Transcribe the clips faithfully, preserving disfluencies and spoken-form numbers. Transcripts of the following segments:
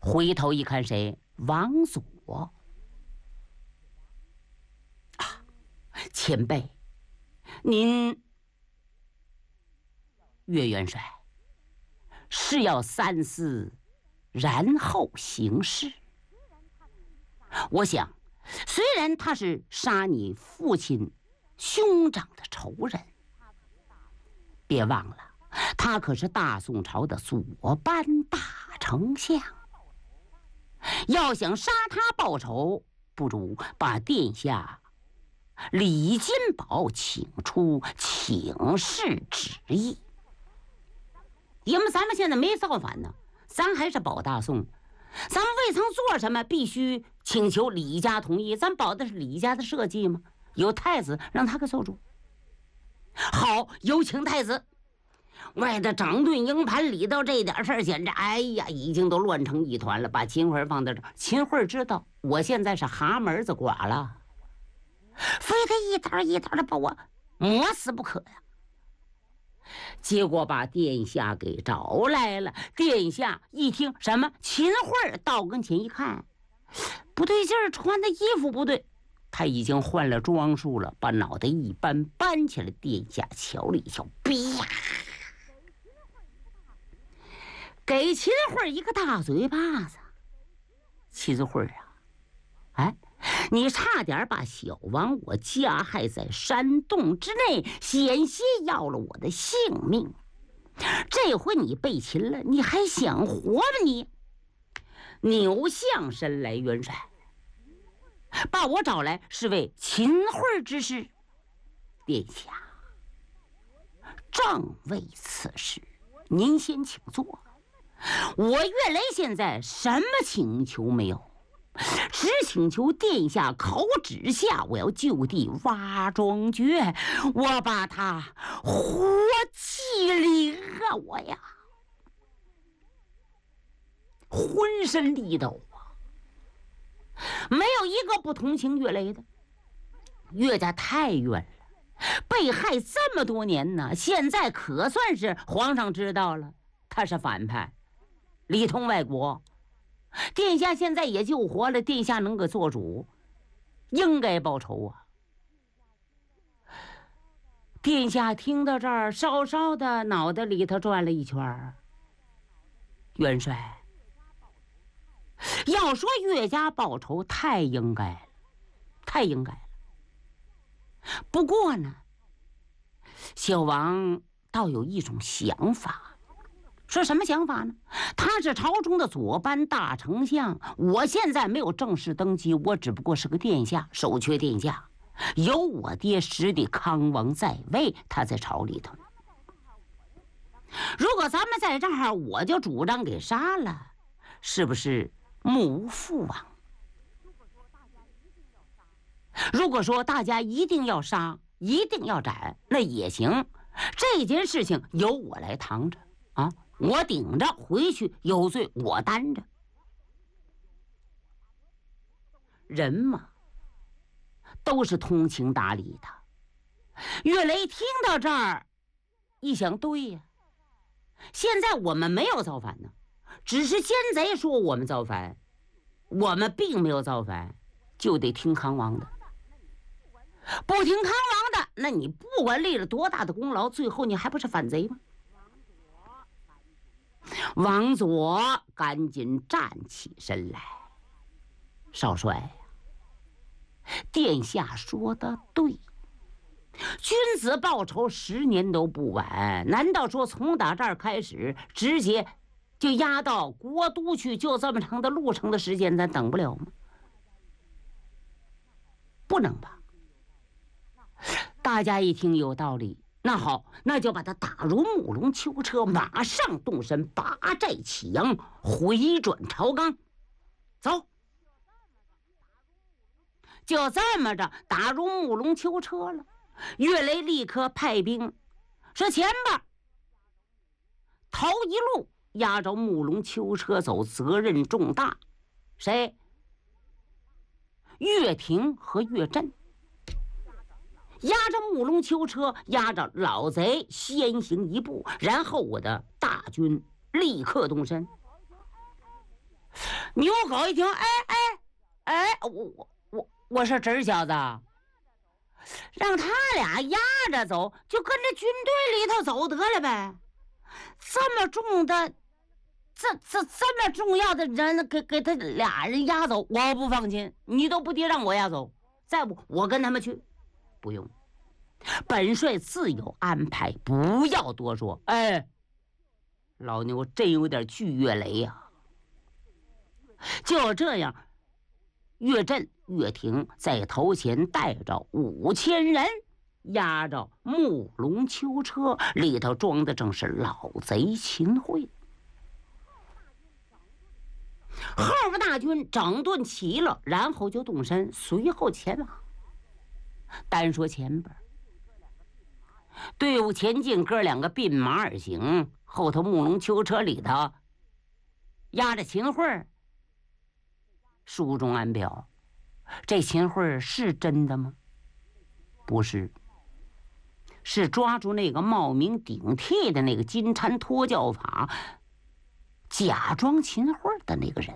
回头一看，谁？王佐啊，前辈，您岳元帅是要三思，然后行事。我想，虽然他是杀你父亲兄长的仇人，别忘了，他可是大宋朝的左班大丞相。要想杀他报仇，不如把殿下李金宝请出，请示旨意。因为咱们现在没造反呢，咱还是保大宋，咱们未曾做什么，必须请求李家同意。咱保的是李家的社稷吗？有太子，让他给做主。好，有请太子。外头整顿营盘里头这点事儿，简直哎呀，已经都乱成一团了。把秦桧放在这儿，秦桧知道我现在是蛤蟆儿子寡了，非得一点一点的把我磨死不可呀。结果把殿下给找来了。殿下一听什么秦桧到跟前一看，不对劲儿，穿的衣服不对，他已经换了装束了，把脑袋一扳，扳起来。殿下瞧了一瞧，啪，给秦桧一个大嘴巴子。秦桧啊，哎，你差点把小王我加害在山洞之内，险些要了我的性命。这回你被擒了，你还想活吗你？扭向身来，元帅，把我找来是为秦桧之事。殿下，正为此事，您先请坐。我岳雷现在什么请求没有，只请求殿下口旨下，我要就地挖庄掘，我把他活祭灵啊！我呀，浑身力抖啊，没有一个不同情岳雷的。岳家太冤了，被害这么多年呢，现在可算是皇上知道了他是反派，里通外国。殿下现在也救活了，殿下能够做主，应该报仇啊。殿下听到这儿，稍稍的脑袋里头转了一圈。元帅，要说岳家报仇，太应该了，太应该了。不过呢，小王倒有一种想法。说什么想法呢？他是朝中的左班大丞相，我现在没有正式登基，我只不过是个殿下，手缺殿下。有我爹实的康王在位，他在朝里头。如果咱们在这儿，我就主张给杀了，是不是目无父王？如果说大家一定要杀，一定要斩，那也行。这件事情由我来扛着啊。我顶着回去，有罪我担着。人嘛，都是通情达理的。岳雷听到这儿，一想，对呀，现在我们没有造反呢，只是奸贼说我们造反，我们并没有造反，就得听康王的。不听康王的，那你不管立了多大的功劳，最后你还不是反贼吗？王佐赶紧站起身来，少帅，殿下说的对，君子报仇十年都不晚。难道说从打这儿开始，直接就押到国都去，就这么长的路程的时间，咱等不了吗？不能吧？大家一听有道理，那好，那就把他打入木龙囚车，马上动身，拔寨启阳，回转朝纲。走，就这么着打入木龙囚车了。岳雷立刻派兵说：“前边头一路压着木龙囚车走，责任重大。谁？岳霆和岳震。压着木龙囚车，压着老贼先行一步，然后我的大军立刻动身。 牛狗一听，哎哎哎，我我我我说侄儿小子，让他俩压着走，就跟着军队里头走得了呗。这么重的，这这这么重要的人，给给他俩人押走，我不放心。你都不得让我押走，再不我跟他们去，不用。本帅自有安排，不要多说。哎，老牛真有点惧岳雷呀、啊。就这样，岳震、岳霆在头前带着五千人，押着木龙囚车，里头装的正是老贼秦桧。后边大军整顿齐了，然后就动身，随后前往。单说前边，队伍前进，哥两个并马而行，后头木龙囚车里头压着秦桧。书中暗表，这秦桧是真的吗？不是，是抓住那个冒名顶替的那个金蝉脱教法，假装秦桧的那个人。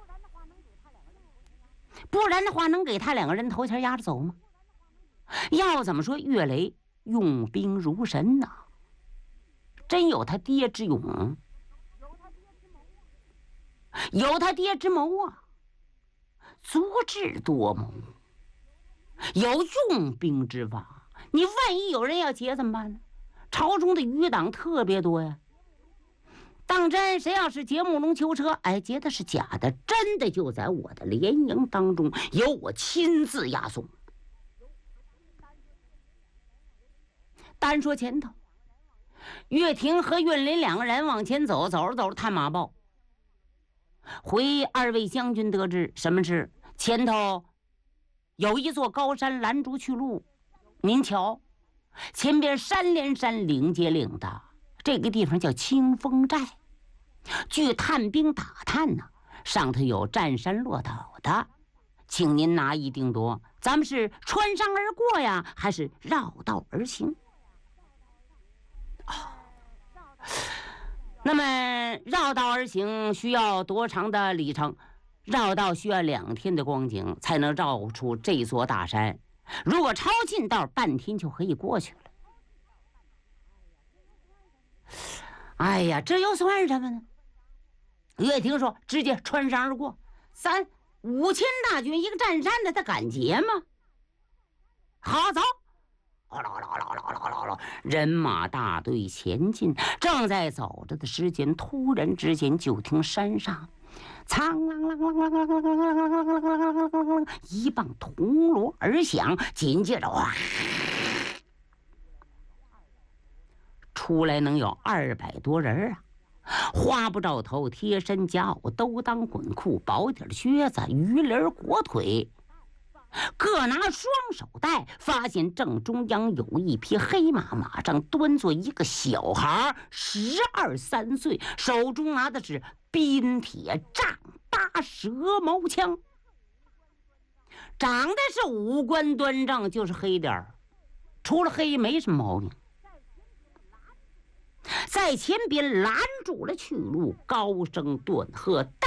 不然的话，能给他两个人头前压着走吗？要怎么说，岳雷用兵如神呐、啊，真有他爹之勇，有他爹之谋啊，足智多谋，有用兵之法。你万一有人要劫怎么办呢？朝中的余党特别多呀。当真谁要是劫木龙囚车，哎，劫的是假的，真的就在我的连营当中，由我亲自押送。单说前头，岳霆和岳林两个人往前走，走着走着探马报，回二位将军得知什么事？前头有一座高山拦住去路，您瞧，前边山连山，岭接岭的，这个地方叫清风寨。据探兵打探呢、啊，上头有占山落岛的，请您拿一定夺。咱们是穿山而过呀，还是绕道而行？哦，那么绕道而行需要多长的里程？绕道需要两天的光景才能绕出这座大山。如果抄近道，半天就可以过去了。哎呀，这又算什么呢？岳霆说：“直接穿山而过，咱五千大军一个占山的，他敢劫吗？”好，走！啦啦啦啦啦啦啦！人马大队前进，正在走着的时间，突然之间就听山上苍啷啷啷啷啷啷啷啷啷啷，一棒铜锣而响，紧接着哇，出来能有二百多人啊！花布罩头，贴身夹袄，兜裆滚裤，薄底靴子，鱼鳞裹腿，各拿双手带。发现正中央有一匹黑马，马上端坐一个小孩，十二三岁，手中拿的是冰铁丈八蛇矛枪，长得是五官端正，就是黑点儿，除了黑没什么毛病。在前边拦住了去路，高声顿喝：“待！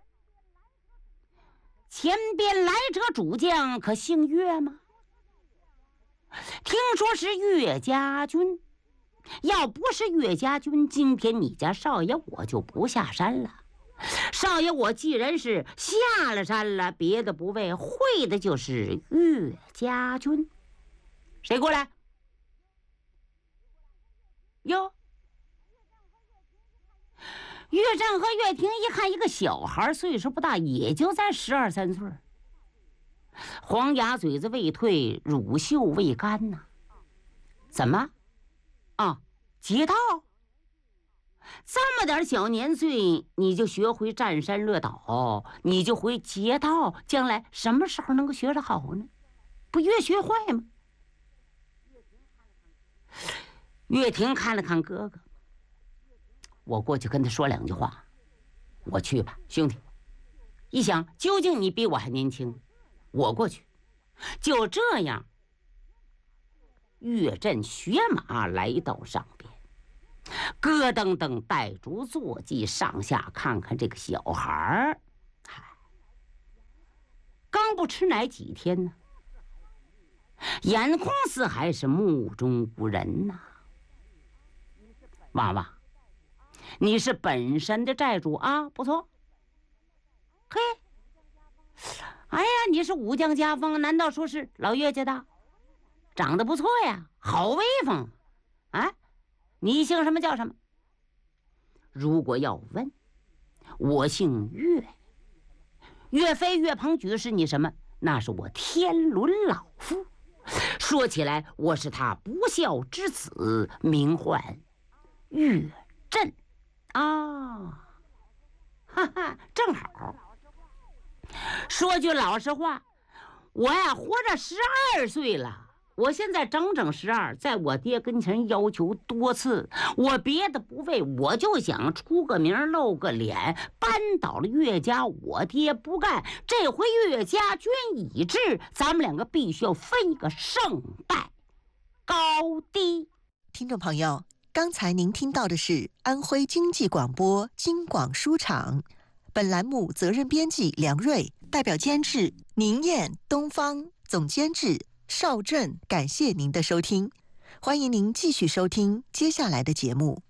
前边来者主将，可姓岳吗？听说是岳家军。要不是岳家军，今天你家少爷我就不下山了。少爷我既然是下了山了，别的不为，会的就是岳家军。谁过来？哟！”岳震和岳霆一看，一个小孩，岁数不大，也就在十二三岁，黄牙嘴子未退，乳臭未干呐、啊。怎么？啊，劫道？这么点小年岁，你就学会占山落岛，你就会劫道，将来什么时候能够学得好呢？不越学坏吗？岳霆看了看哥哥。我过去跟他说两句话，我去吧，兄弟。一想，究竟你比我还年轻，我过去。就这样，岳震学马来到上边，咯噔噔带足坐骑，上下看看这个小孩儿。哎， 刚不吃奶几天呢？眼空似还是目中无人呐、啊。娃娃，你是本山的寨主啊，不错。嘿，哎呀，你是武将家风，难道说是老岳家的？长得不错呀，好威风啊！你姓什么叫什么？如果要问，我姓岳，岳飞岳鹏举是你什么？那是我天伦老父。说起来，我是他不孝之子，名唤岳震啊，哈哈，正好。说句老实话，我呀活着十二岁了。我现在整整十二，在我爹跟前要求多次，我别的不为，我就想出个名露个脸，扳倒了岳家，我爹不干。这回岳家军已至，咱们两个必须要分一个胜败高低。 听众朋友，刚才您听到的是安徽经济广播京广书场，本栏目责任编辑梁瑞，代表监制宁燕、东方，总监制邵震，感谢您的收听，欢迎您继续收听接下来的节目。